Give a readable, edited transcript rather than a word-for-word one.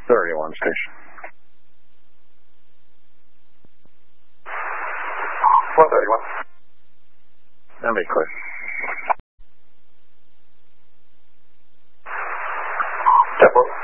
31 station. 131. That'll be clear. Step 1.